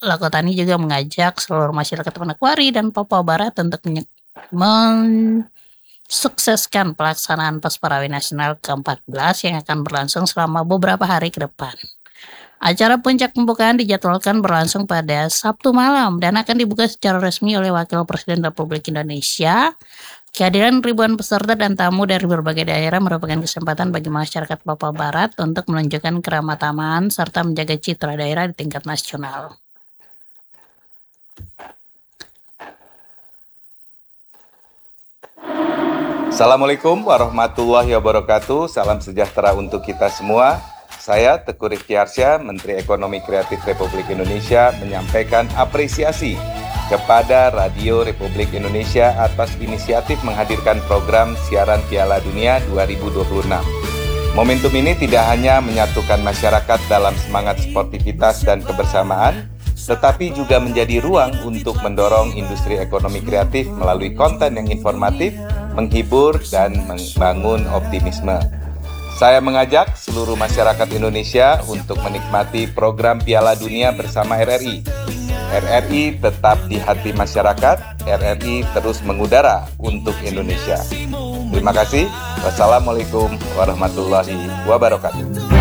Lakotani juga mengajak seluruh masyarakat Manokwari dan Papua Barat untuk mensukseskan pelaksanaan Pasparawi Nasional ke-14 yang akan berlangsung selama beberapa hari ke depan. Acara puncak pembukaan dijadwalkan berlangsung pada Sabtu malam dan akan dibuka secara resmi oleh Wakil Presiden Republik Indonesia. Kehadiran ribuan peserta dan tamu dari berbagai daerah merupakan kesempatan bagi masyarakat Papua Barat untuk menunjukkan keramataman serta menjaga citra daerah di tingkat nasional. Assalamualaikum warahmatullahi wabarakatuh. Salam sejahtera untuk kita semua. Saya Teguh Rifki Arsya, Menteri Ekonomi Kreatif Republik Indonesia, menyampaikan apresiasi kepada Radio Republik Indonesia atas inisiatif menghadirkan program siaran Piala Dunia 2026. Momentum ini tidak hanya menyatukan masyarakat dalam semangat sportivitas dan kebersamaan, tetapi juga menjadi ruang untuk mendorong industri ekonomi kreatif melalui konten yang informatif, menghibur, dan membangun optimisme. Saya mengajak seluruh masyarakat Indonesia untuk menikmati program Piala Dunia bersama RRI. RRI tetap di hati masyarakat, RRI terus mengudara untuk Indonesia. Terima kasih. Wassalamualaikum warahmatullahi wabarakatuh.